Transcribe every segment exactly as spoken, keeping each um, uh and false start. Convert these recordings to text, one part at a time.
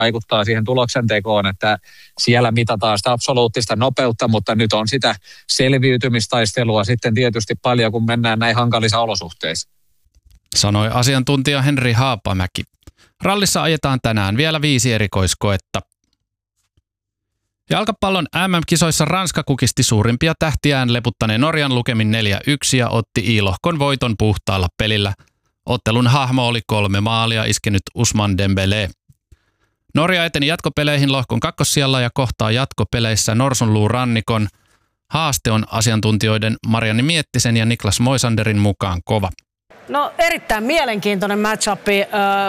vaikuttaa siihen tuloksentekoon, että siellä mitataan sitä absoluuttista nopeutta, mutta nyt on sitä selviytymistaistelua sitten tietysti paljon, kun mennään näin hankalissa olosuhteissa. Sanoi asiantuntija Henri Haapamäki. Rallissa ajetaan tänään vielä viisi erikoiskoetta. Jalkapallon M M-kisoissa Ranska kukisti suurimpia tähtiään leputtaneen Norjan lukemin neljä yksi ja otti I-lohkon voiton puhtaalla pelillä. Ottelun hahmo oli kolme maalia iskenyt Ousmane Dembélé. Norja eteni jatkopeleihin lohkon kakkossijalla ja kohtaa jatkopeleissä Norsunluurannikon. Haaste on asiantuntijoiden Marianne Miettisen ja Niklas Moisanderin mukaan kova. No erittäin mielenkiintoinen match-upi.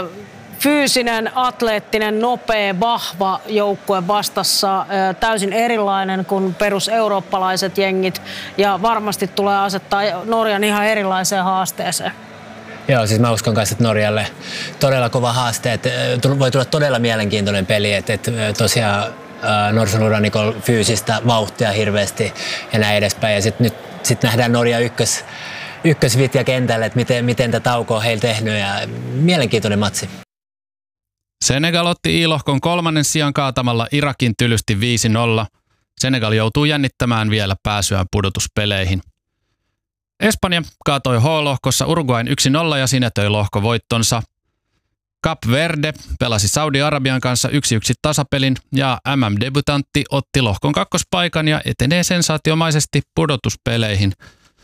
Fyysinen, atleettinen, nopea, vahva joukkue vastassa, täysin erilainen kuin peruseurooppalaiset jengit ja varmasti tulee asettaa Norjan ihan erilaiseen haasteeseen. Joo, siis mä uskon kanssa, että Norjalle todella kova haaste, että voi tulla todella mielenkiintoinen peli, että, että tosiaan Norsunluurannikolla fyysistä vauhtia hirveästi ja näin edespäin. Ja sitten nyt sit nähdään Norja ykkös, ykkösvitja kentälle, että miten, miten tätä taukoa on heillä tehnyt ja mielenkiintoinen matsi. Senegal otti I-lohkon kolmannen sijan kaatamalla Irakin tylysti viisi nolla. Senegal joutuu jännittämään vielä pääsyään pudotuspeleihin. Espanja kaatoi H-lohkossa Uruguayn yksi nolla ja sinetöi lohkovoittonsa. Cap Verde pelasi Saudi-Arabian kanssa yksi yksi tasapelin ja M M-debutantti otti lohkon kakkospaikan ja etenee sensaatiomaisesti pudotuspeleihin.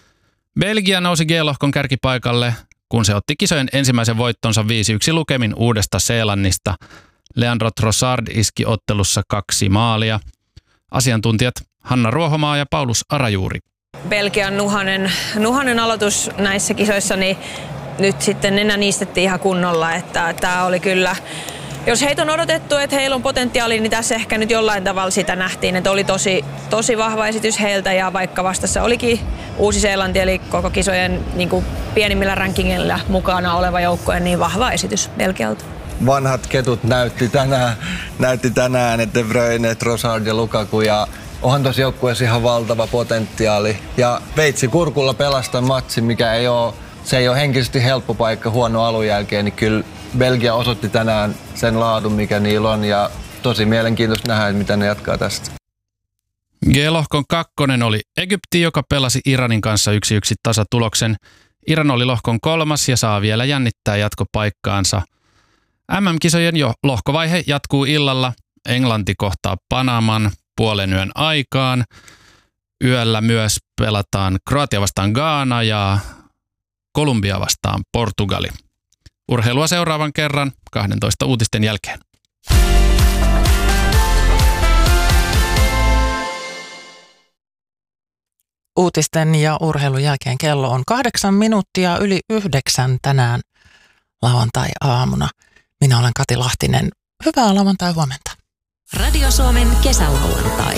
Belgia nousi G-lohkon kärkipaikalle, kun se otti kisojen ensimmäisen voittonsa viisi yksi lukemin Uudesta Seelannista. Leandro Trossard iski ottelussa kaksi maalia. Asiantuntijat Hanna Ruohomaa ja Paulus Arajuuri. Belgian nuhanen, nuhanen aloitus näissä kisoissa, niin nyt sitten nenä niistettiin ihan kunnolla, että tämä oli kyllä, jos heitä on odotettu, että heillä on potentiaalia, niin tässä ehkä nyt jollain tavalla sitä nähtiin, että oli tosi, tosi vahva esitys heiltä ja vaikka vastassa olikin Uusi-Seelanti, eli koko kisojen niin kuin pienimmillä rankingilla mukana oleva joukkojen niin vahva esitys Belgialta. Vanhat ketut näytti tänään, näytti tänään että De Bruyne, Trossard ja Lukaku ja onhan tuossa joukkueessa ihan valtava potentiaali. Ja veitsi kurkulla pelastan matsin, mikä ei ole, se ei ole henkisesti helppo paikka huono alun jälkeen, niin kyllä Belgia osoitti tänään sen laadun, mikä niillä on ja tosi mielenkiintoista nähdä, mitä ne jatkaa tästä. G-lohkon kakkonen oli Egypti, joka pelasi Iranin kanssa yksi yksi tasatuloksen. Iran oli lohkon kolmas ja saa vielä jännittää jatkopaikkaansa. M M-kisojen jo lohkovaihe jatkuu illalla. Englanti kohtaa Panaman puolen yön aikaan. Yöllä myös pelataan Kroatia vastaan Ghana ja Kolumbia vastaan Portugali. Urheilua seuraavan kerran kahdentoista uutisten jälkeen. Uutisten ja urheilun jälkeen kello on kahdeksan minuuttia yli yhdeksän tänään lauantai-aamuna. Minä olen Kati Lahtinen. Hyvää lauantai-huomenta. Radio Suomen kesälauantai.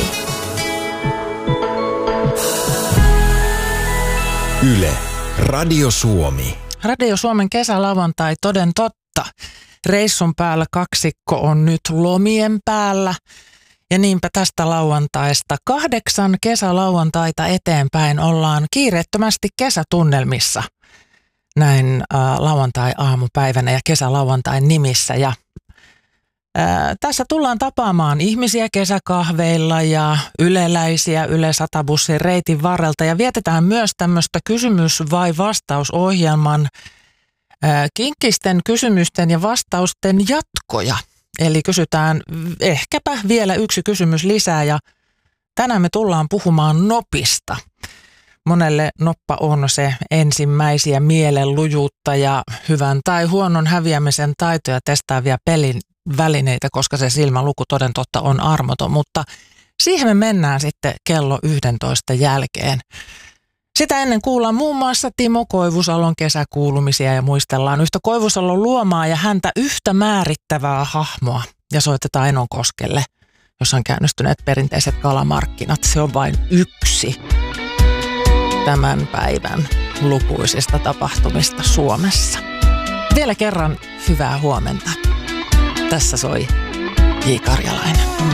Yle. Radio Suomi. Radio Suomen kesälauantai toden totta. Reissun päällä kaksikko on nyt lomien päällä. Ja niinpä tästä lauantaista kahdeksan kesälauantaita eteenpäin ollaan kiireettömästi kesätunnelmissa. Näin äh, lauantai-aamupäivänä ja kesälauantain nimissä. Ja äh, tässä tullaan tapaamaan ihmisiä kesäkahveilla ja yleläisiä Yle Satabussin reitin varrelta. Ja vietetään myös tämmöistä kysymys- vai vastausohjelman äh, kinkkisten kysymysten ja vastausten jatkoja. Eli kysytään ehkäpä vielä yksi kysymys lisää ja tänään me tullaan puhumaan nopista. Monelle noppa on se ensimmäisiä mielenlujuutta ja hyvän tai huonon häviämisen taitoja testaavia pelin välineitä, koska se silmäluku toden totta on armoton, mutta siihen me mennään sitten kello yhdentoista jälkeen. Sitä ennen kuullaan muun muassa Timo Koivusalon kesäkuulumisia ja muistellaan yhtä Koivusalon luomaa ja häntä yhtä määrittävää hahmoa. Ja soitetaan Enonkoskelle, jossa on käynnistyneet perinteiset kalamarkkinat. Se on vain yksi tämän päivän lukuisista tapahtumista Suomessa. Vielä kerran hyvää huomenta. Tässä soi J. Karjalainen.